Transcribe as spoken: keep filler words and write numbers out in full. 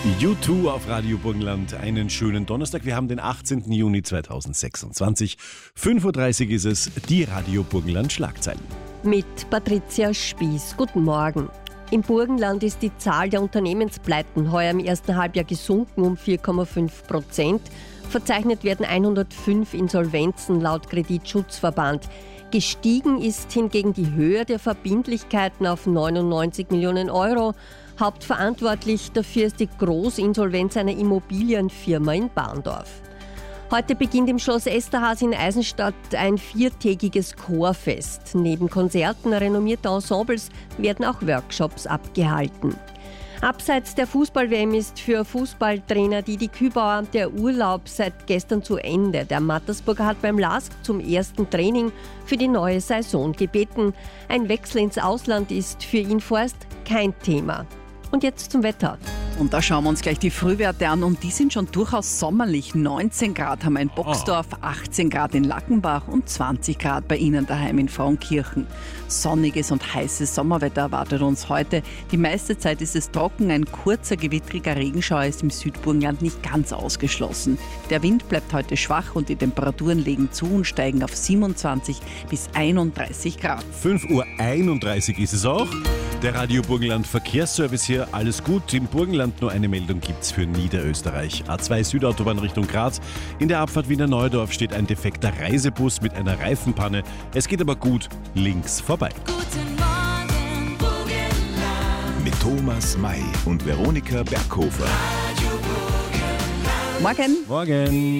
U zwei auf Radio Burgenland. Einen schönen Donnerstag. Wir haben den achtzehnten Juni zweitausendsechsundzwanzig. fünf Uhr dreißig ist es, die Radio Burgenland Schlagzeilen. Mit Patricia Spieß. Guten Morgen. Im Burgenland ist die Zahl der Unternehmenspleiten heuer im ersten Halbjahr gesunken um vier Komma fünf Prozent. Verzeichnet werden hundertfünf Insolvenzen laut Kreditschutzverband. Gestiegen ist hingegen die Höhe der Verbindlichkeiten auf neunundneunzig Millionen Euro. Hauptverantwortlich dafür ist die Großinsolvenz einer Immobilienfirma in Bahndorf. Heute beginnt im Schloss Esterházy in Eisenstadt ein viertägiges Chorfest. Neben Konzerten renommierter Ensembles werden auch Workshops abgehalten. Abseits der Fußball-W M ist für Fußballtrainer Didi Kübauer der Urlaub seit gestern zu Ende. Der Mattersburger hat beim LASK zum ersten Training für die neue Saison gebeten. Ein Wechsel ins Ausland ist für ihn vorerst kein Thema. Und jetzt zum Wetter. Und da schauen wir uns gleich die Frühwerte an und die sind schon durchaus sommerlich. neunzehn Grad haben wir in Boxdorf, achtzehn Grad in Lackenbach und zwanzig Grad bei Ihnen daheim in Frauenkirchen. Sonniges und heißes Sommerwetter erwartet uns heute. Die meiste Zeit ist es trocken, ein kurzer gewittriger Regenschauer ist im Südburgenland nicht ganz ausgeschlossen. Der Wind bleibt heute schwach und die Temperaturen legen zu und steigen auf siebenundzwanzig bis einunddreißig Grad. fünf Uhr einunddreißig ist es auch. Der Radio Burgenland Verkehrsservice hier, alles gut. Im Burgenland nur eine Meldung gibt's für Niederösterreich. A zwei Südautobahn Richtung Graz. In der Abfahrt Wiener Neudorf steht ein defekter Reisebus mit einer Reifenpanne. Es geht aber gut links vorbei. Guten Morgen, Burgenland. Mit Thomas May und Veronika Berghofer. Radio Burgenland. Morgen! Morgen!